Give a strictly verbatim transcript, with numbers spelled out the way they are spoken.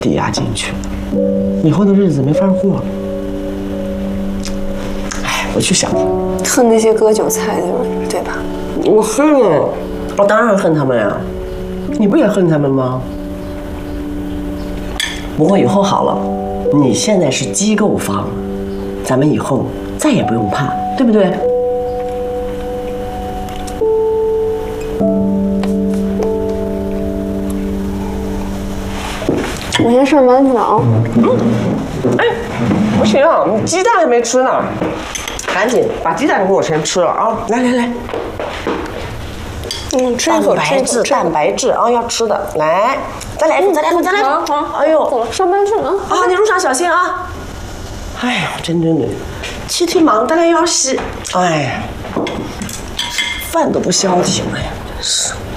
抵押进去，以后的日子没法过了。哎，我去想恨那些割韭菜的人，对吧？ 我恨，我当然恨他们呀。你不也恨他们吗？不过以后好了，你现在是机构方，咱们以后再也不用怕，对不对？ 我先上班去了啊。 嗯，哎，不行啊，你鸡蛋还没吃呢，赶紧把鸡蛋给我先吃了啊！来来来， 嗯，吃一口， 蛋白质，蛋白质啊，要吃的，来，再来一份，再来一份，再来一份。 好，好， 哎呦， 走了，上班去了啊。 啊，你路上小心啊！哎呀，真真的，天天忙得来要死，哎呀，饭都不消停了呀，真是。